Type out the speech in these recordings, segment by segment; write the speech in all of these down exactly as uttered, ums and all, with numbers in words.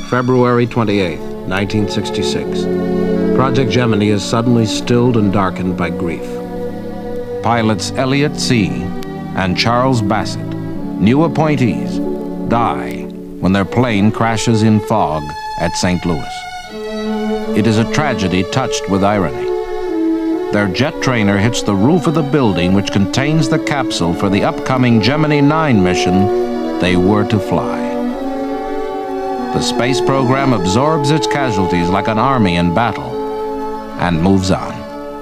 February twenty-eighth, nineteen sixty-six. Project Gemini is suddenly stilled and darkened by grief. Pilots Elliot See and Charles Bassett, new appointees, die when their plane crashes in fog at Saint Louis. It is a tragedy touched with irony. Their jet trainer hits the roof of the building which contains the capsule for the upcoming Gemini nine mission they were to fly. The space program absorbs its casualties like an army in battle and moves on.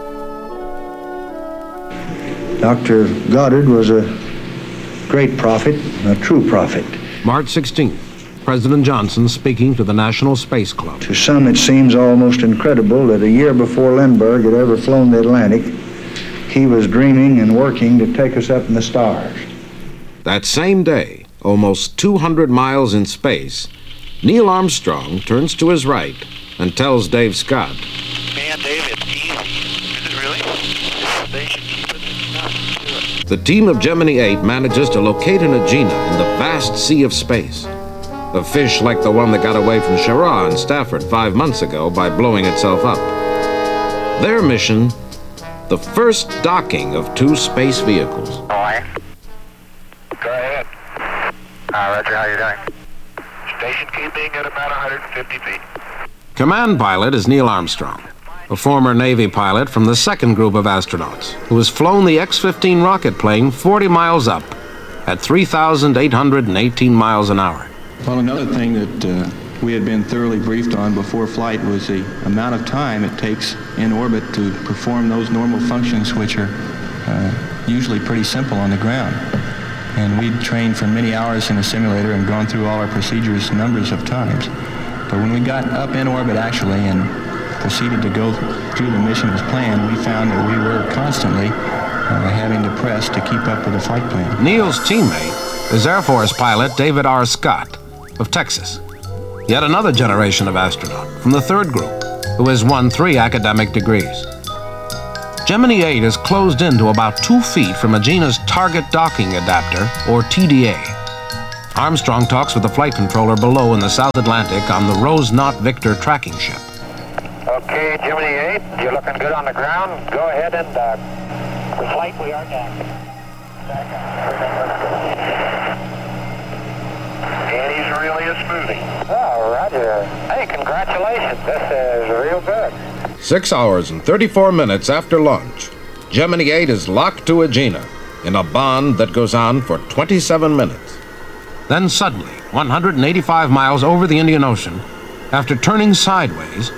Doctor Goddard was a great prophet, a true prophet. March sixteenth, President Johnson speaking to the National Space Club. To some, it seems almost incredible that a year before Lindbergh had ever flown the Atlantic, he was dreaming and working to take us up in the stars. That same day, almost two hundred miles in space, Neil Armstrong turns to his right and tells Dave Scott, "Man, Dave, it's easy." Is it really? They should keep it. Not do it. The team of Gemini eight manages to locate an Agena in the vast sea of space. A fish like the one that got away from Schirra in Stafford five months ago by blowing itself up. Their mission, the first docking of two space vehicles. Boy. Go ahead. Uh, Roger, how you doing? Station keeping at about one hundred fifty feet. Command pilot is Neil Armstrong, a former Navy pilot from the second group of astronauts, who has flown the X fifteen rocket plane forty miles up at three thousand eight hundred eighteen miles an hour. Well, another thing that uh, we had been thoroughly briefed on before flight was the amount of time it takes in orbit to perform those normal functions which are uh, usually pretty simple on the ground. And we'd trained for many hours in a simulator and gone through all our procedures numbers of times. But when we got up in orbit actually and proceeded to go through the mission as planned, we found that we were constantly uh, having to press to keep up with the flight plan. Neil's teammate is Air Force pilot David R. Scott of Texas, yet another generation of astronaut from the third group who has won three academic degrees. Gemini eight is closed in to about two feet from Agena's target docking adapter, or T D A. Armstrong talks with the flight controller below in the South Atlantic on the Rose Knot Victor tracking ship. Okay, Gemini eight, you're looking good on the ground. Go ahead and dock. For flight, we are docking. And he's really a smoothie. Oh, Roger. Hey, congratulations. This is real good. Six hours and thirty-four minutes after launch, Gemini eight is locked to Agena in a bond that goes on for twenty-seven minutes. Then suddenly, one hundred eighty-five miles over the Indian Ocean, after turning sideways,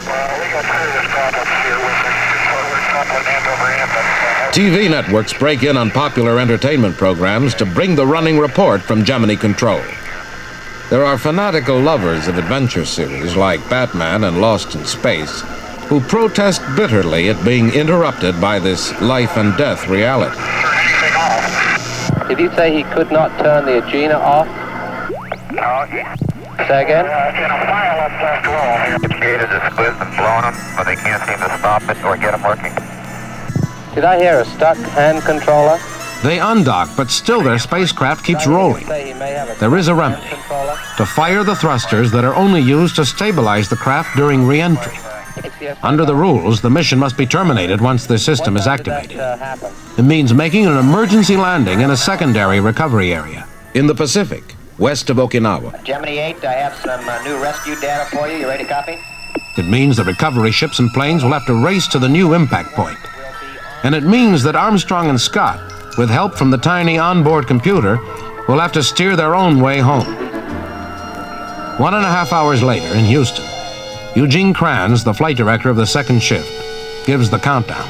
T V networks break in on popular entertainment programs to bring the running report from Gemini Control. There are fanatical lovers of adventure series like Batman and Lost in Space who protest bitterly at being interrupted by this life and death reality. Did he say he could not turn the Agena off? No. Say again? Uh, in a file up left wall. The gate is split and blown them, but they can't seem to stop it or get them working. Did I hear a stuck hand controller? They undock, but still their spacecraft keeps rolling. There is a remedy: to fire the thrusters that are only used to stabilize the craft during re-entry. Under the rules, the mission must be terminated once the system is activated. It means making an emergency landing in a secondary recovery area in the Pacific, west of Okinawa. Gemini eight, I have some uh, new rescue data for you. You ready to copy? It means the recovery ships and planes will have to race to the new impact point. And it means that Armstrong and Scott, with help from the tiny onboard computer, will have to steer their own way home. One and a half hours later in Houston, Eugene Kranz, the flight director of the second shift, gives the countdown.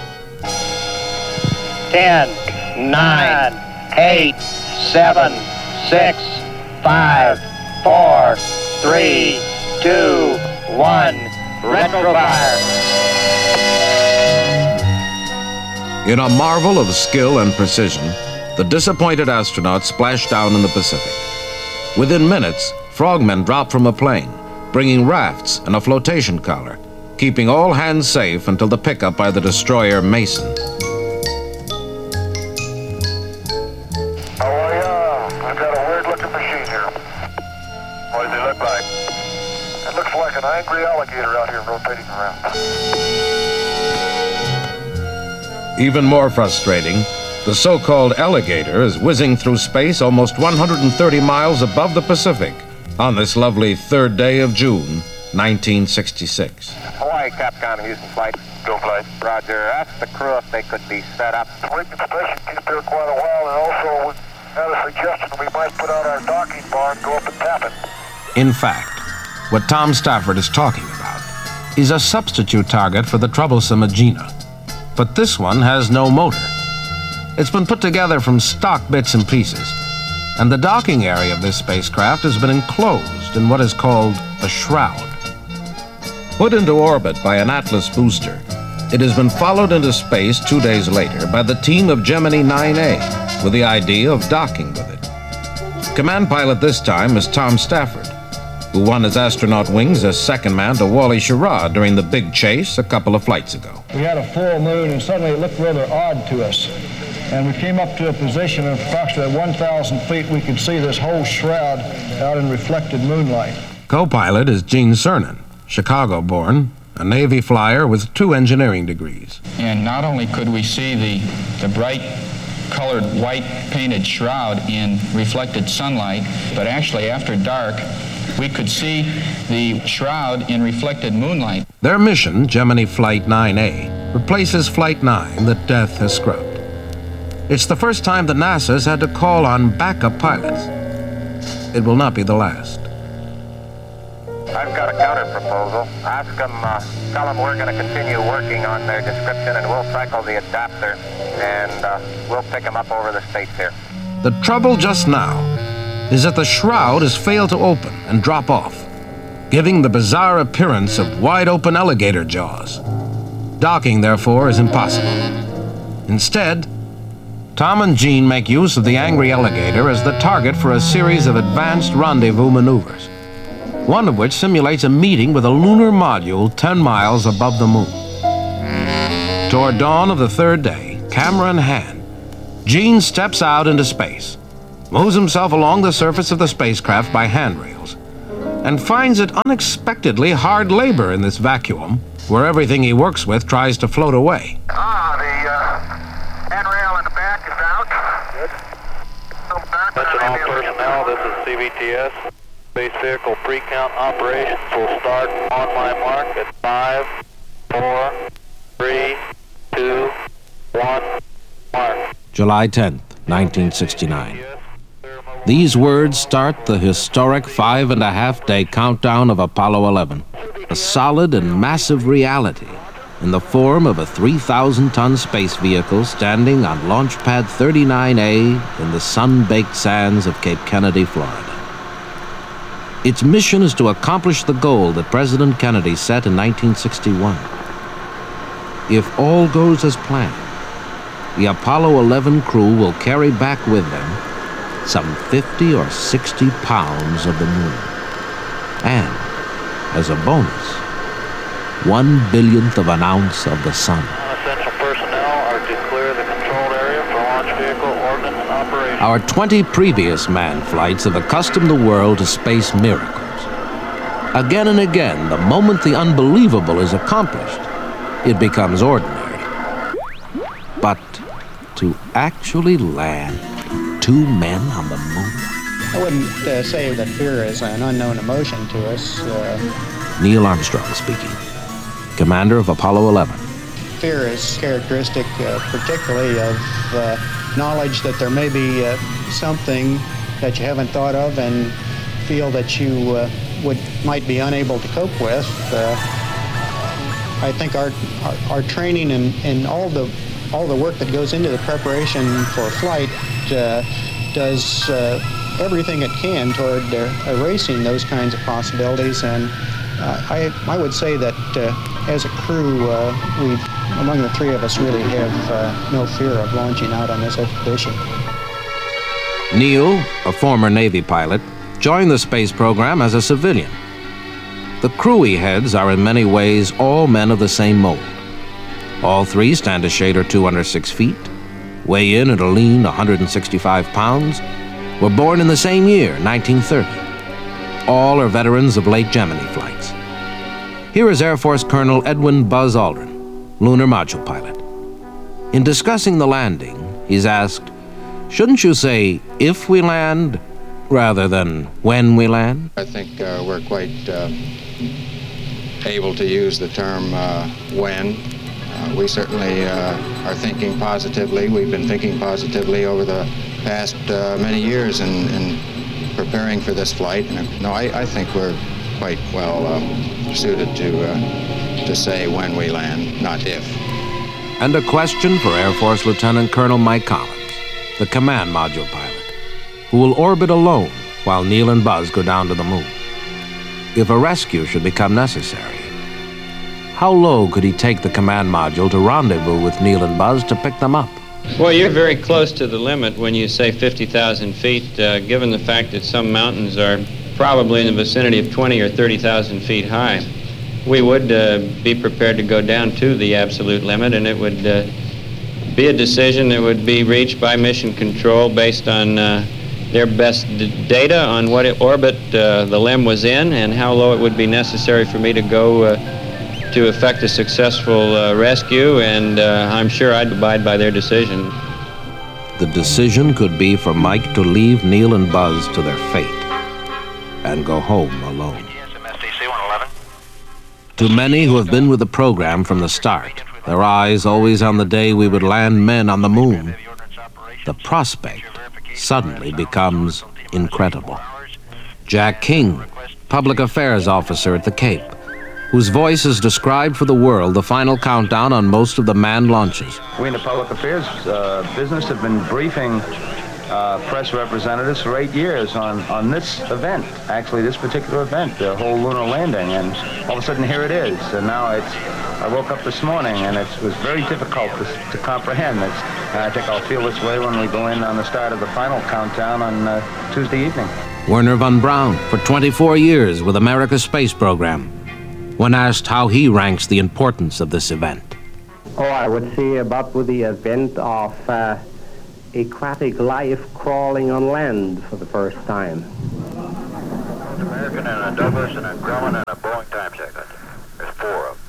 Ten, nine, eight, seven, six, five, four, three, two, one, retrofire. In a marvel of skill and precision, the disappointed astronauts splash down in the Pacific. Within minutes, frogmen drop from a plane, bringing rafts and a flotation collar, keeping all hands safe until the pickup by the destroyer Mason. Oh, yeah. I've got a weird-looking machine here. What does he look like? It looks like an angry alligator out here rotating around. Even more frustrating, the so-called alligator is whizzing through space almost one hundred thirty miles above the Pacific on this lovely third day of June, nineteen sixty-six. Hawaii, Capcom, Houston flight. Go flight. Roger. Ask the crew if they could be set up. We can station keep there quite a while, and also we had a suggestion we might put out our docking bar and go up and tap it. In fact, what Tom Stafford is talking about is a substitute target for the troublesome Agena. But this one has no motor. It's been put together from stock bits and pieces, and the docking area of this spacecraft has been enclosed in what is called a shroud. Put into orbit by an Atlas booster, it has been followed into space two days later by the team of Gemini nine A with the idea of docking with it. Command pilot this time is Tom Stafford, who won his astronaut wings as second man to Wally Schirra during the big chase a couple of flights ago. We had a full moon, and suddenly it looked rather odd to us. And we came up to a position of approximately one thousand feet. We could see this whole shroud out in reflected moonlight. Co-pilot is Gene Cernan, Chicago-born, a Navy flyer with two engineering degrees. And not only could we see the, the bright colored white painted shroud in reflected sunlight, but actually after dark, we could see the shroud in reflected moonlight. Their mission, Gemini Flight nine A, replaces Flight nine that death has scrubbed. It's the first time the NASA's had to call on backup pilots. It will not be the last. I've got a counter proposal. Ask them, uh, tell them we're going to continue working on their description, and we'll cycle the adapter, and uh, we'll pick them up over the states here. The trouble just now is that the shroud has failed to open and drop off, giving the bizarre appearance of wide-open alligator jaws. Docking, therefore, is impossible. Instead, Tom and Gene make use of the angry alligator as the target for a series of advanced rendezvous maneuvers, one of which simulates a meeting with a lunar module ten miles above the moon. Toward dawn of the third day, camera in hand, Gene steps out into space, moves himself along the surface of the spacecraft by handrails, and finds it unexpectedly hard labor in this vacuum where everything he works with tries to float away. Ah, the uh, handrail in the back is out. Good. Attention all personnel, this is C V T S. Space vehicle pre-count operations will start on my mark at five, four, three, two, one, mark. July tenth, nineteen sixty-nine. These words start the historic five and a half day countdown of Apollo eleven, a solid and massive reality in the form of a three thousand ton space vehicle standing on Launch Pad thirty-nine A in the sun-baked sands of Cape Kennedy, Florida. Its mission is to accomplish the goal that President Kennedy set in nineteen sixty-one. If all goes as planned, the Apollo eleven crew will carry back with them some fifty or sixty pounds of the moon. And, as a bonus, one billionth of an ounce of the sun. Non-essential personnel are to clear the control area for launch vehicle ordnance operation. Our twenty previous manned flights have accustomed the world to space miracles. Again and again, the moment the unbelievable is accomplished, it becomes ordinary. But to actually land two men on the moon? I wouldn't uh, say that fear is an unknown emotion to us. Uh, Neil Armstrong speaking, commander of Apollo eleven. Fear is characteristic uh, particularly of uh, knowledge that there may be uh, something that you haven't thought of and feel that you uh, would might be unable to cope with. Uh, I think our, our, our training and, and all the all the work that goes into the preparation for flight uh, does uh, everything it can toward uh, erasing those kinds of possibilities. And uh, I, I would say that uh, as a crew, uh, we, among the three of us, really have uh, no fear of launching out on this expedition. Neil, a former Navy pilot, joined the space program as a civilian. The crew he heads are in many ways all men of the same mold. All three stand a shade or two under six feet, weigh in at a lean one hundred sixty-five pounds, were born in the same year, nineteen thirty. All are veterans of late Gemini flights. Here is Air Force Colonel Edwin Buzz Aldrin, lunar module pilot. In discussing the landing, he's asked, shouldn't you say if we land rather than when we land? I think uh, we're quite uh, able to use the term uh, when. Uh, we certainly uh, are thinking positively. We've been thinking positively over the past uh, many years in, in preparing for this flight. And, no, I, I think we're quite well um, suited to, uh, to say when we land, not if. And a question for Air Force Lieutenant Colonel Mike Collins, the command module pilot, who will orbit alone while Neil and Buzz go down to the moon. If a rescue should become necessary, how low could he take the command module to rendezvous with Neil and Buzz to pick them up? Well, you're very close to the limit when you say fifty thousand feet, uh, given the fact that some mountains are probably in the vicinity of twenty or thirty thousand feet high. We would uh, be prepared to go down to the absolute limit, and it would uh, be a decision that would be reached by Mission Control based on uh, their best d- data on what orbit uh, the limb was in and how low it would be necessary for me to go uh, to effect a successful uh, rescue, and uh, I'm sure I'd abide by their decision. The decision could be for Mike to leave Neil and Buzz to their fate and go home alone. To many who have been with the program from the start, their eyes always on the day we would land men on the moon, the prospect suddenly becomes incredible. Jack King, public affairs officer at the Cape, whose voice has described for the world the final countdown on most of the manned launches. We in the public affairs uh, business have been briefing uh, press representatives for eight years on, on this event, actually this particular event, the whole lunar landing, and all of a sudden here it is. And now it's, I woke up this morning and it was very difficult to, to comprehend. It's, and I think I'll feel this way when we go in on the start of the final countdown on uh, Tuesday evening. Wernher von Braun, for twenty-four years with America's space program, when asked how he ranks the importance of this event. Oh, I would say about with the event of uh, aquatic life crawling on land for the first time. An American and a Douglas and a Grumman and a Boeing time check. There's four of them.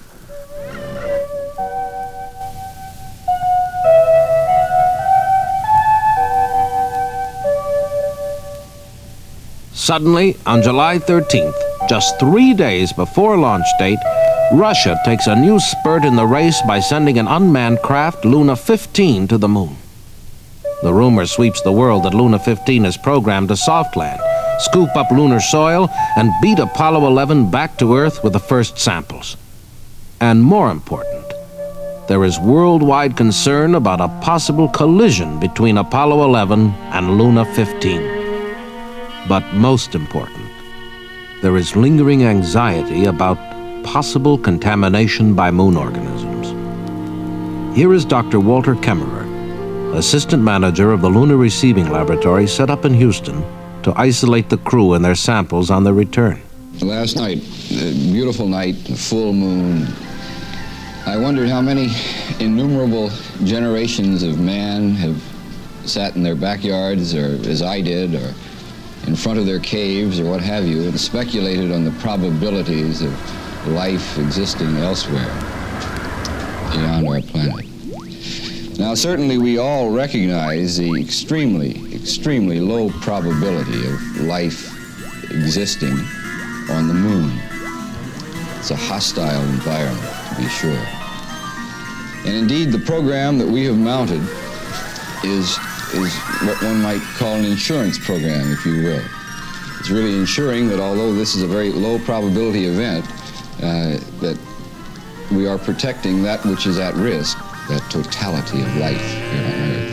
Suddenly, on July thirteenth, just three days before launch date, Russia takes a new spurt in the race by sending an unmanned craft, Luna fifteen, to the moon. The rumor sweeps the world that Luna fifteen is programmed to soft land, scoop up lunar soil, and beat Apollo eleven back to Earth with the first samples. And more important, there is worldwide concern about a possible collision between Apollo eleven and Luna fifteen. But most important, there is lingering anxiety about possible contamination by moon organisms. Here is Doctor Walter Kemmerer, assistant manager of the Lunar Receiving Laboratory set up in Houston to isolate the crew and their samples on their return. Last night, a beautiful night, a full moon. I wondered how many innumerable generations of man have sat in their backyards, or as I did, or in front of their caves or what have you, and speculated on the probabilities of life existing elsewhere beyond our planet. Now, certainly we all recognize the extremely, extremely low probability of life existing on the moon. It's a hostile environment, to be sure. And indeed, the program that we have mounted is is what one might call an insurance program, if you will. It's really ensuring that although this is a very low probability event, uh, that we are protecting that which is at risk, that totality of life here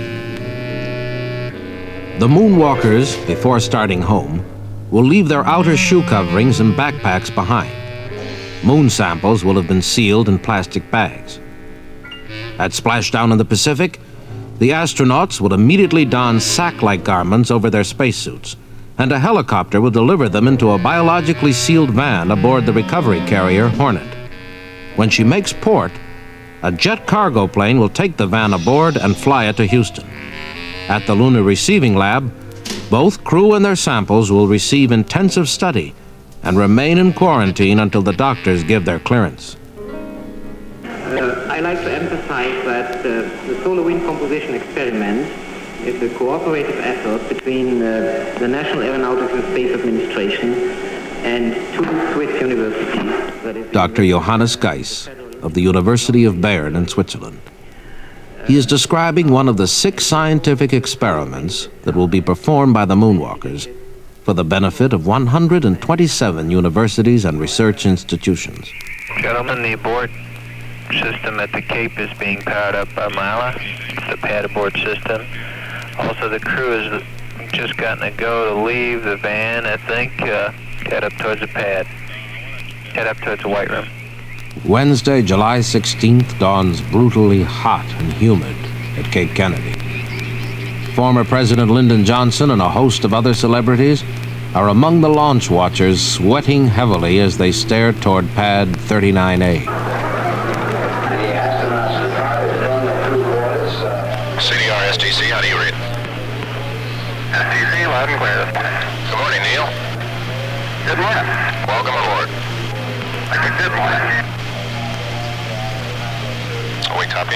on Earth. The moonwalkers, before starting home, will leave their outer shoe coverings and backpacks behind. Moon samples will have been sealed in plastic bags. At splashdown in the Pacific, the astronauts will immediately don sack-like garments over their spacesuits, and a helicopter will deliver them into a biologically sealed van aboard the recovery carrier Hornet. When she makes port, a jet cargo plane will take the van aboard and fly it to Houston. At the Lunar Receiving Lab, both crew and their samples will receive intensive study and remain in quarantine until the doctors give their clearance. Uh, I like to emphasize that uh, the solar wind composition experiment is a cooperative effort between uh, the National Aeronautics and Space Administration and two Swiss universities. That is Doctor Johannes Geiss of the University of Bern in Switzerland. He is describing one of the six scientific experiments that will be performed by the moonwalkers for the benefit of one hundred twenty-seven universities and research institutions. Gentlemen, the abort system at the Cape is being powered up by Mila. It's the pad abort system. Also, the crew has just gotten a go to leave the van, I think, uh, head up towards the pad. Head up towards the White Room. Wednesday, July sixteenth, dawns brutally hot and humid at Cape Kennedy. Former President Lyndon Johnson and a host of other celebrities are among the launch watchers, sweating heavily as they stare toward pad thirty-nine A. C D R S T C, how do you read? S T C, loud and clear. Good morning, Neil. Good morning. Welcome aboard. Good morning. We copy.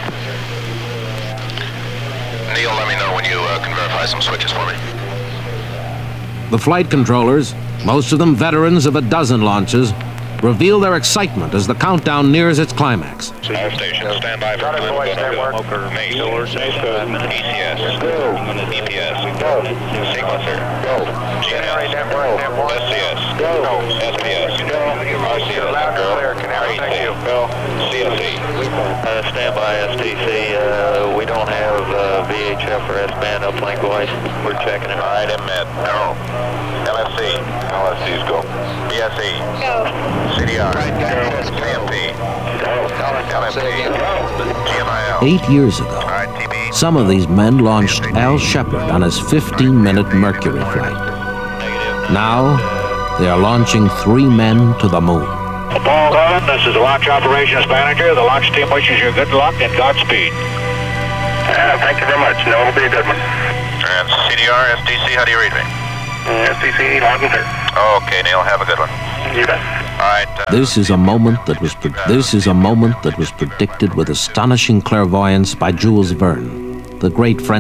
Neil, let me know when you uh, can verify some switches for me. The flight controllers, most of them veterans of a dozen launches, reveal their excitement as the countdown nears its climax. All stations, stand by for Glenn Network. Mace, E C S, E P S, Sequencer, G N S, S C S, S P S, R C S, C S E. Uh, stand by S T C. Uh, we don't have uh, V H F or S-band uplink voice. We're checking it. All right, M M E D. No. L S C. L S C's go. B S E. Go. C D R. K M P. L M P. G M I L. Eight years ago, some of these men launched Al Shepard on his fifteen-minute Mercury flight. Now, they are launching three men to the moon. Paul Cullen, this is the Launch Operations Manager. The launch team wishes you good luck and Godspeed. Uh, thank you very much. No, it'll be a good one. And C D R, S T C, how do you read me? S T C, loud and clear. Okay, Neil, have a good one. You bet. All right. Uh, This is a moment that was pre- this is a moment that was predicted with astonishing clairvoyance by Jules Verne, the great French